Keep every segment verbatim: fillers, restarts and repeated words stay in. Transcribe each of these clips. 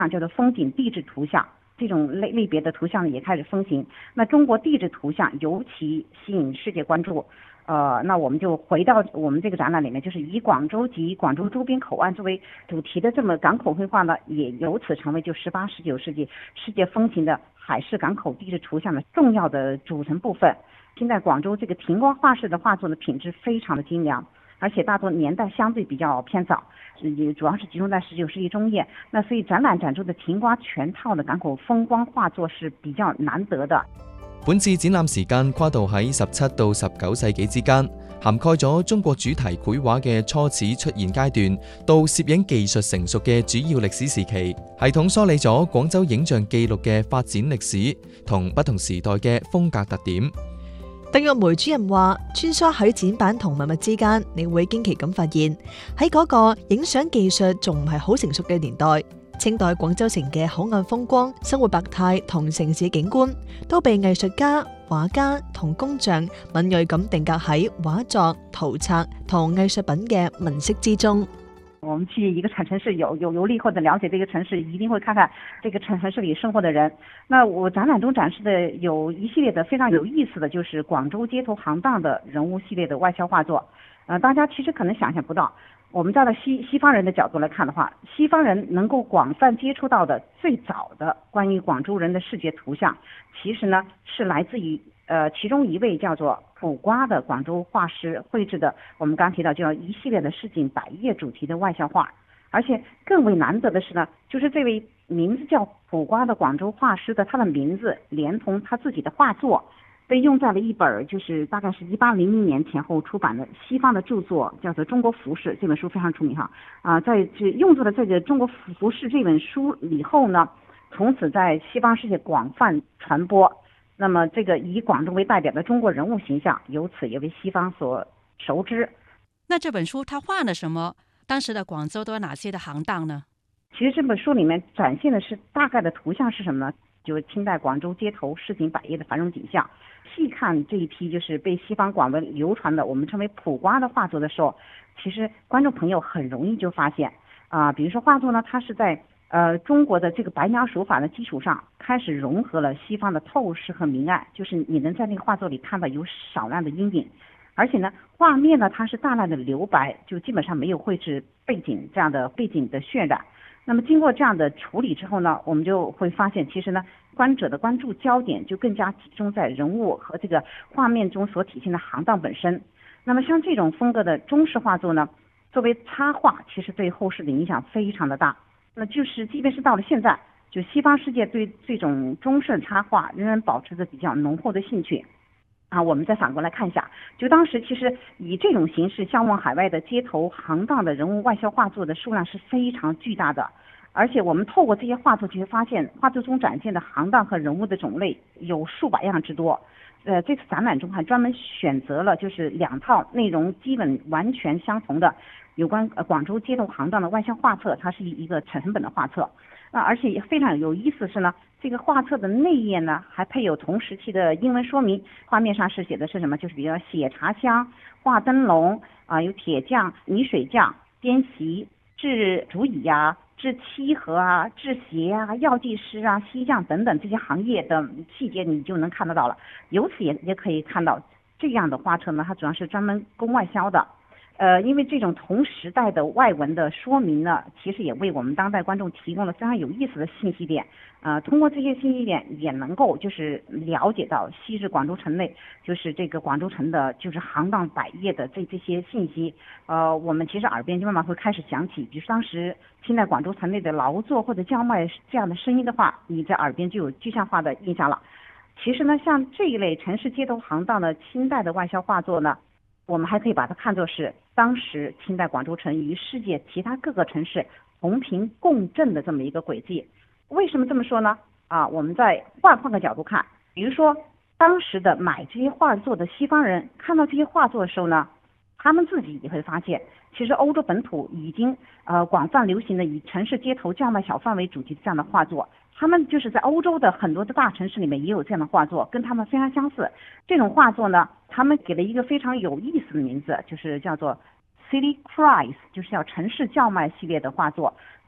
叫做风景地质图像，这种类类别的图像也开始风行。那中国地质图像尤其吸引世界关注。呃，那我们就回到我们这个展览里面，就是以广州及广州周边口岸作为主题的这么港口绘画呢，也由此成为就十八、十九世纪世界风行的海事港口地质图像的重要的组成部分。现在广州这个庭光画室的画作的品质非常的精良，而且大多年代相对比较偏早，也主要是集中在十九世纪中叶。那所以展览展出的庭光全套的港口风光画作是比較難得的。 本次展覽時間跨度喺十七到十九世紀之間，涵蓋咗中國主題繪畫嘅初始出現階段，到攝影技術成熟嘅主要歷史時期，系統梳理咗廣州影像記錄嘅發展歷史同不同時代嘅風格特點。 鄧玉梅主任話：穿梭喺展板同文物之間，你會驚奇咁發現喺嗰個影相技術仲唔係好成熟嘅年代，清代廣州城嘅口岸風光、生活百態同城市景觀，都被藝術家、畫家同工匠敏鋭咁定格喺畫作、圖冊同藝術品嘅紋飾之中。 我們去一個城市有有遊歷或者了解這個城市，一定會看看這個城市裏生活的人。那我展覽中展示的有一系列的非常有意思的，就是廣州街頭行當的人物系列的外銷畫作。呃，大家其實可能想象不到，我們站在西西方人的角度來看的話，西方人能夠廣泛接觸到的最早的關於廣州人的視覺圖像，其實呢是來自於呃其中一位叫做卜瓜的廣州畫師繪製的，我們剛剛提到叫一系列的市井百業主題的外銷畫。而且更為難得的是呢，就是這位名字叫卜瓜的廣州畫師的，他的名字連同他自己的畫作，被用在了一本就是大概是一八零零年前後出版的西方的著作，叫做《中國服飾》。這本書非常出名哈啊，在這用作了這個《中國服飾》這本書以後呢，從此在西方世界廣泛傳播。那麼這個以廣州為代表的中國人物形象，由此也為西方所熟知。 那這本書它畫了什麼？當時的廣州都有哪些的行當呢？ 其實這本書裡面展現的是大概的圖像是什麼呢？就是清代廣州街頭市井百業的繁榮景象。細看這一批就是被西方廣為流傳的我們稱為卜瓜的畫作的時候，其實觀眾朋友很容易就發現啊、呃，比如說畫作呢，它是在呃中國的這個白描手法的基礎上，開始融合了西方的透視和明暗，就是你能在那個畫作裡看到有少量的陰影。而且呢，畫面呢它是大量的留白，就基本上沒有繪製背景這樣的背景的渲染。那麼經過這樣的處理之後呢，我們就會發現，其實呢，觀者的關注焦點就更加集中在人物和這個畫面中所體現的行當本身。那麼像這種風格的中式畫作呢，作為插畫，其實對後世的影響非常的大。那就是即便是到了現在，就西方世界對這種中式插畫仍然保持着比較濃厚的興趣。啊，我們再反過來看一下，就當時其實以這種形式向往海外的街頭行當的人物外銷畫作的數量是非常巨大的，而且我們透過這些畫作就會發現，畫作中展現的行當和人物的種類有數百樣之多。呃，這次展覽中還專門選擇了就是兩套內容基本完全相同的有關呃廣州街頭行當的外銷畫冊，它是一個成本的畫冊。啊，而且也非常有意思是呢，這個畫冊的內頁呢，還配有同時期的英文說明。畫面上是寫的是什麼？就是比如寫茶香、畫燈籠啊，有鐵匠、泥水匠、編席、製竹椅呀、製漆盒啊、製鞋啊、藥劑師啊、漆匠等等這些行業的細節，你就能看得到了。由此也也可以看到，這樣的畫冊呢，它主要是專門供外銷的。呃，因為這種同時代的外文的說明呢，其實也為我們當代觀眾提供了非常有意思的信息點。呃，通過這些信息點，也能夠就是了解到昔日廣州城內，就是這個廣州城的，就是行當百業的這這些信息。呃，我們其實耳邊就慢慢會開始響起，比如當時清代廣州城內的勞作或者叫賣這樣的聲音的話，你在耳邊就有具象化的印象了。其實呢，像這一類城市街頭行當的清代的外銷畫作呢，我們還可以把它看作是當時清代廣州城與世界其他各個城市同頻共振的這麼一個軌跡。為什麼這麼說呢？啊，我們再換換個角度看，比如說當時的買這些畫作的西方人看到這些畫作的時候呢，他們自己也會發現，其實歐洲本土已經呃廣泛流行的以城市街頭叫賣小販為主題的這樣的畫作。他們就是在歐洲的很多的大城市裡面也有這樣的畫作，跟他們非常相似。這種畫作呢，他們給了一個非常有意思的名字，就是叫做 City Cries，就是叫城市叫賣系列的畫作。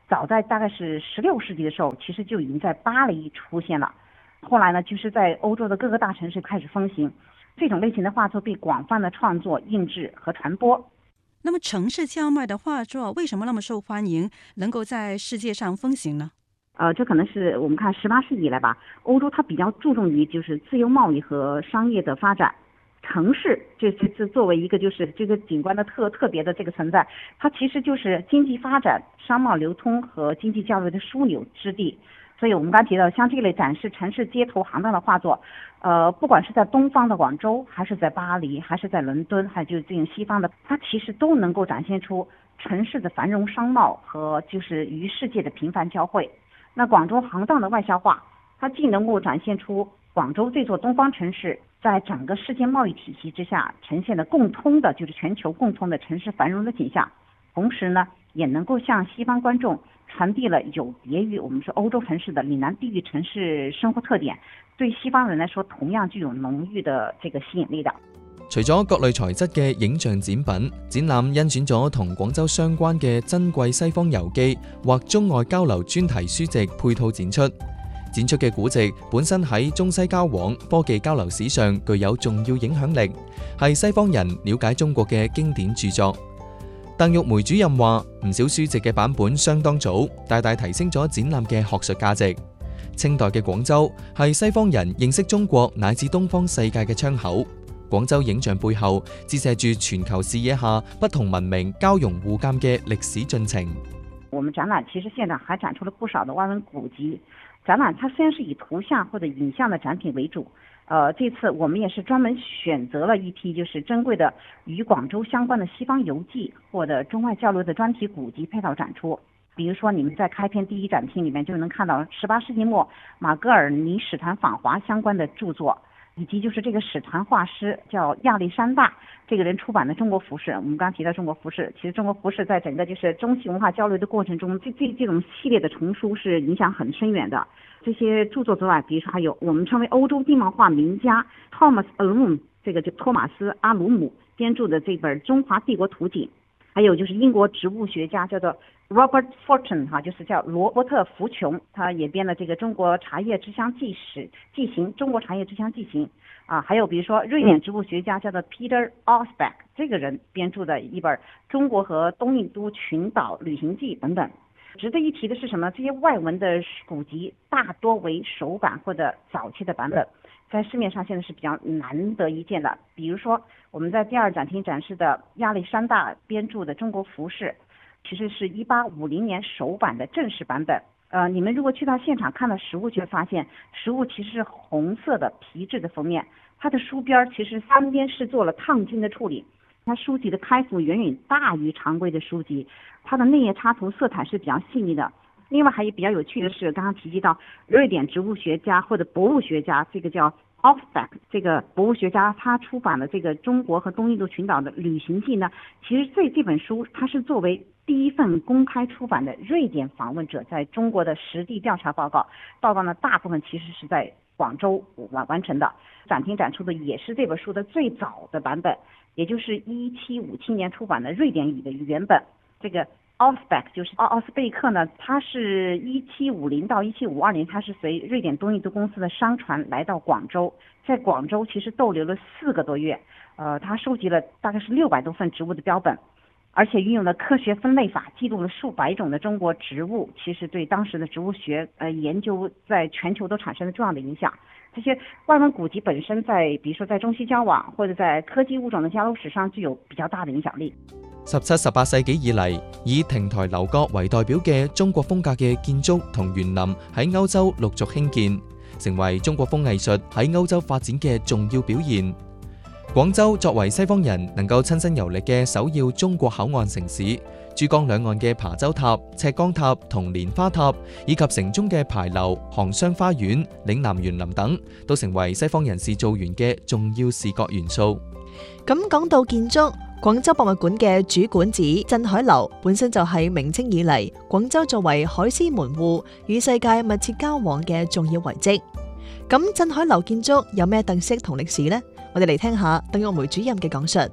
早在大概是十六世纪的时候，其实就已经在巴黎出现了。后来呢，就是在欧洲的各个大城市开始风行，这种类型的画作被广泛的创作、印制和传播。 那么城市叫卖的画作为什么那么受欢迎，能够在世界上风行呢？ 呃，这可能是我们看十八世纪以来吧，欧洲它比较注重于就是自由贸易和商业的发展。城市这这这作为一个就是这个景观的特特别的这个存在，它其实就是经济发展、商贸流通和经济交流的枢纽之地。所以我们刚才提到，像这类展示城市街头行当的画作，呃，不管是在东方的广州，还是在巴黎，还是在伦敦，还有就是这种西方的，它其实都能够展现出城市的繁荣商贸和就是与世界的频繁交汇。那广州行当的外销画，它既能够展现出广州这座东方城市在整个世界贸易体系之下呈现的共通的就是全球共通的城市繁荣的景象，同时呢，也能够向西方观众传递了有别于我们说欧洲城市的岭南地域城市生活特點，對西方人來說同樣具有濃郁的這個吸引力的。 除咗各類材質嘅影像展品，展覽甄選咗同廣州相關嘅珍貴西方遊記或中外交流專題書籍配套展出。展出嘅古籍本身喺中西交往、科技交流史上具有重要影響力，係西方人了解中國嘅經典著作。鄧玉梅主任話：唔少書籍嘅版本相當早，大大提升咗展覽嘅學術價值。清代嘅廣州係西方人認識中國乃至東方世界嘅窗口。廣州影像背後折射住全球視野下不同文明交融互鑑嘅歷史進程。 我們展覽其實現場還展出了不少的外文古籍。展覽它雖然是以圖像或者影像的展品為主，呃，這次我們也是專門選擇了一批就是珍貴的與廣州相關的西方遊記或者中外交流的專題古籍配套展出。比如說你們在開篇第一展廳裡面就能看到十八世紀末馬格爾尼使團訪華相關的著作，以及就是這個使團畫師叫亞歷山大這個人出版的中國服飾。我們剛剛提到中國服飾，其實中國服飾在整個就是中西文化交流的過程中，這這這種系列的叢書是影響很深遠的。這些著作之外，比如說還有我們稱為歐洲地貌畫名家 Thomas Allum， 這個就托馬斯阿魯姆編著的這本《中華帝國圖景》，還有就是英國植物學家叫做 Robert Fortune 哈，就是叫羅伯特·福瓊，他也編了這個《中國茶葉之鄉紀史紀行》《中國茶葉之鄉紀行》啊，還有比如說瑞典植物學家叫做 Peter Osbeck， 這個人編著的一本《中國和東印度群島旅行記》等等。值得一提的是什麼？這些外文的古籍大多為手版或者早期的版本，在市面上現在是比較難得一見的。比如說我們在第二展廳展示的亞歷山大編著的中國服飾，其實是一八五零年首版的正式版本。呃，你們如果去到現場看到實物，就會發現實物其實是紅色的皮質的封面，它的書邊其實三邊是做了燙金的處理。它書籍的開幅遠遠大於常規的書籍，它的內頁插圖色彩是比較細膩的。另外還有比較有趣的是，剛剛提及到瑞典植物學家或者博物學家，這個叫 Osbeck， 這個博物學家他出版的這個中國和東印度群島的旅行記呢，其實這這本書它是作為第一份公開出版的瑞典訪問者在中國的實地調查報告，報告呢大部分其實是在廣州完完成的。展廳展出的也是這本書的最早的版本，也就是一七五七年出版的瑞典語的原本。這個 Osbeck 就是奧奧斯貝克呢，他是一七五零到一七五二年，他是隨瑞典東印度公司的商船來到廣州，在廣州其實逗留了四個多月，呃，他收集了大概是六百多份植物的標本，而且運用了科學分類法，記錄了數百種的中國植物，其實對當時的植物學呃研究在全球都產生了重要的影響。這些外文古籍本身在，比如說在中西交往或者在科技物種的交流史上具有比較大的影響力。 十七、十八世紀以嚟，以亭台樓閣為代表嘅中國風格嘅建築同園林喺歐洲陸續興建，成為中國風藝術喺歐洲發展嘅重要表現。廣州作為西方人能夠親身遊歷嘅首要中國口岸城市，珠江兩岸嘅琶洲塔、赤崗塔同蓮花塔，以及城中嘅牌樓、航商花園、嶺南園林等，都成為西方人士造園嘅重要視覺元素。 咁講到建築，廣州博物館嘅主館址鎮海樓本身就係明清以嚟廣州作為海絲門戶與世界密切交往嘅重要遺跡。咁鎮海樓建築有咩特色同歷史呢？我哋嚟聽下鄧玉梅主任嘅講述。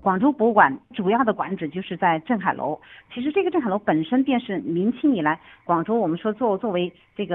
广州博物馆主要的馆址就是在镇海楼。其实这个镇海楼本身便是明清以来广州我们说作作为这个